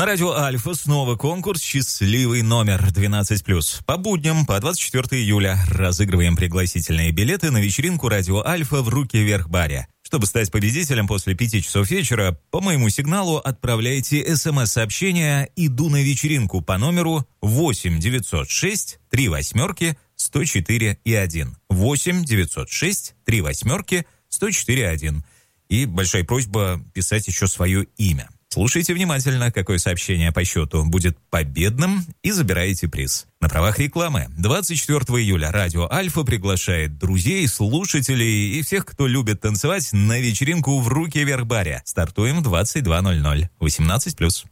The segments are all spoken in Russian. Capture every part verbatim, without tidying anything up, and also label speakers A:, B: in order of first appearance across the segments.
A: На радио Альфа снова конкурс «Счастливый номер двенадцать плюс». По будням, по двадцать четвёртого июля, разыгрываем пригласительные билеты на вечеринку радио Альфа в «Руки вверх» баре. Чтобы стать победителем после пяти часов вечера, по моему сигналу отправляйте смс-сообщение «Иду на вечеринку» по номеру восемь девятьсот шесть три восьмерки сто четыре и один. восемь девятьсот шесть три восьмерки сто четыре и один. И большая просьба писать еще свое имя. Слушайте внимательно, какое сообщение по счету будет победным, и забираете приз. На правах рекламы. двадцать четвёртого июля радио Альфа приглашает друзей, слушателей и всех, кто любит танцевать, на вечеринку в «Руки вверх» баре. Стартуем в двадцать два ноль ноль. восемнадцать плюс.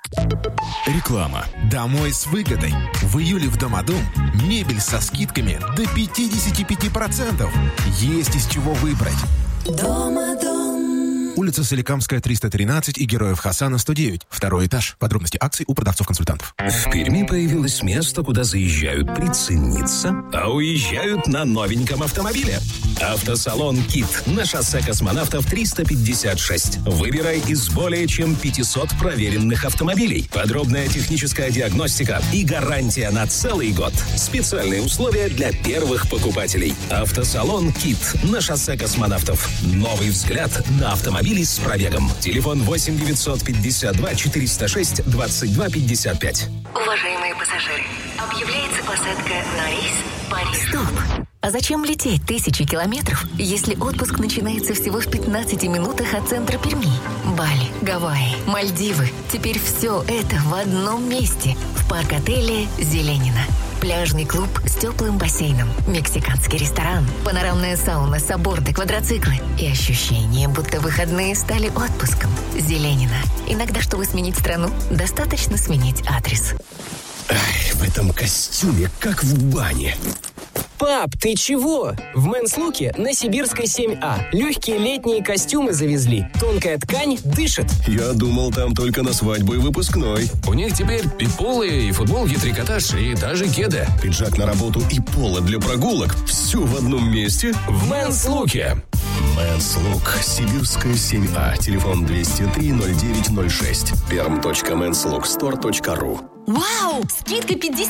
B: Реклама. Домой с выгодой. В июле в Домодум мебель со скидками до пятьдесят пять процентов. Есть из чего выбрать.
C: Домодум.
B: Улица Соликамская, триста тринадцать и Героев Хасана, сто девять. Второй этаж. Подробности акций у продавцов-консультантов.
D: В Перми появилось место, куда заезжают прицениться, а уезжают на новеньком автомобиле. Автосалон «Кит» на шоссе Космонавтов триста пятьдесят шесть. Выбирай из более чем пятисот проверенных автомобилей. Подробная техническая диагностика и гарантия на целый год. Специальные условия для первых покупателей. Автосалон «Кит» на шоссе Космонавтов. Новый взгляд на автомобиль с пробегом. Телефон восемь девятьсот пятьдесят два четыреста шесть двадцать два пятьдесят пять.
E: Уважаемые пассажиры, объявляется посадка на рейс Париж.
C: Стоп! А зачем лететь тысячи километров, если отпуск начинается всего в пятнадцати минутах от центра Перми? Бали, Гавайи, Мальдивы. Теперь все это в одном месте. В парк-отеле «Зеленина». Пляжный клуб с теплым бассейном, мексиканский ресторан, панорамная сауна, сабборды, квадроциклы и ощущение, будто выходные стали отпуском. «Зеленина». Иногда, чтобы сменить страну, достаточно сменить адрес.
D: Ай, в этом костюме, как в бане.
F: Пап, ты чего? В Men's Look'е на Сибирской семь А легкие летние костюмы завезли. Тонкая ткань дышит.
D: Я думал, там только на свадьбу и выпускной.
G: У них теперь и полы, и футболки, трикотаж, и даже кеды.
D: Пиджак на работу и поло для прогулок. Все в одном месте.
G: В Men's Look'е.
D: Men's Look. Сибирская семь А. Телефон двести три ноль девять ноль шесть. перм точка мэнс лук стор точка ру.
C: Вау! Скидка пятьдесят